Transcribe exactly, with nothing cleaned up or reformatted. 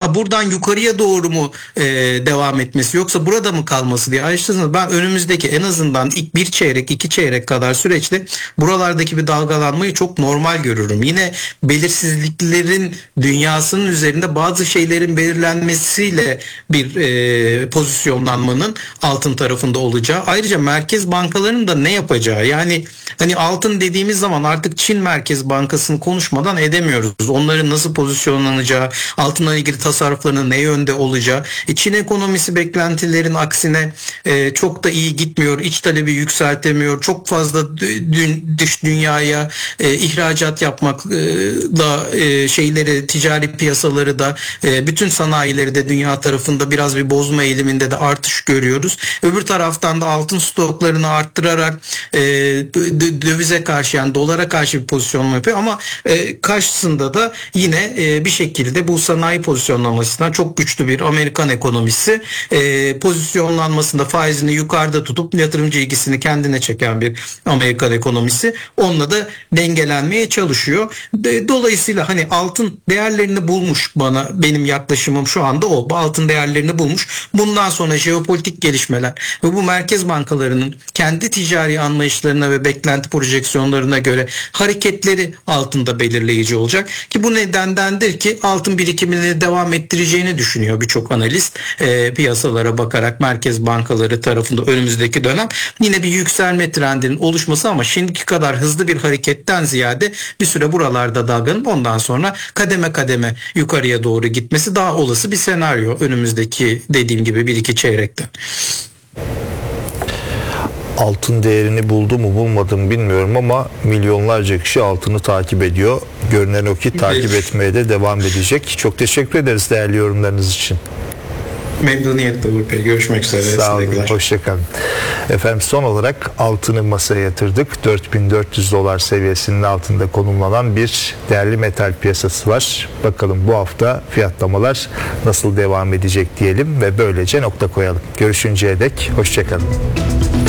ha buradan yukarıya doğru mu e, devam etmesi yoksa burada mı kalması diye araştırdınız. Ben önümüzdeki en azından ilk bir çeyrek iki çeyrek kadar süreçte buralardaki bir dalgalanmayı çok normal görürüm. Yine belirsizliklerin dünyasının üzerinde bazı şeylerin belirlenmesiyle bir e, pozisyonlanmanın altın tarafında olacağı. Ayrıca merkez bankalarının da ne yapacağı, yani hani altın dediğimiz zaman artık Çin Merkez Bankası'nı konuşmadan edemiyoruz. Onların nasıl pozisyonlanacağı, altınla ilgili tasarruflarının ne yönde olacağı. E, Çin ekonomisi beklentilerin aksine e, çok da iyi gitmiyor. İç talebi yükseltemiyor. Çok fazla dün, dış dünyaya e, ihracat yapmakla e, şeyleri, ticari piyasaları da e, bütün sanayileri de dünya tarafında biraz bir bozma eğiliminde de artış görüyoruz. Öbür taraftan da altın stoklarını arttırarak e, dövize karşı, yani dolara karşı bir pozisyonlama yapıyor ama e, karşısında da yine e, bir şekilde bu sanayi pozisyonlamasından çok güçlü bir Amerikan ekonomisi e, pozisyonlanmasında faizini yukarıda tutup yatırımcı ilgisini kendine çeken bir Amerikan ekonomisi, onunla da dengelenmeye çalışıyor. E, dolayısıyla hani altın değerlerini bulmuş, bana benim yaklaşımım şu anda o. Altın değerlerini bulmuş. Bundan sonra jeopolitik gelişmeler ve bu merkez bankalarının kendi ticari anlayışlarına ve beklenti projeksiyonlarına göre hareketleri altında belirleyici olacak ki bu nedendendir ki altın birikimini devam ettireceğini düşünüyor birçok analist e, piyasalara bakarak merkez bankaları tarafında önümüzdeki dönem yine bir yükselme trendinin oluşması ama şimdiki kadar hızlı bir hareketten ziyade bir süre buralarda dalganın ondan sonra kademe kademe yukarıya doğru gitmesi daha olası bir senaryo önümüzdeki dediğim gibi bir iki çeyrekte. Altın değerini buldu mu bulmadı mı bilmiyorum ama milyonlarca kişi altını takip ediyor. Görünen o ki takip etmeye de devam edecek. Çok teşekkür ederiz değerli yorumlarınız için. Memnuniyetle Uğur Bey. Görüşmek üzere. Sağ olun. Hoşçakalın. Efendim son olarak altını masaya yatırdık. dört bin dört yüz dolar seviyesinin altında konumlanan bir değerli metal piyasası var. Bakalım bu hafta fiyatlamalar nasıl devam edecek diyelim ve böylece nokta koyalım. Görüşünceye dek hoşçakalın.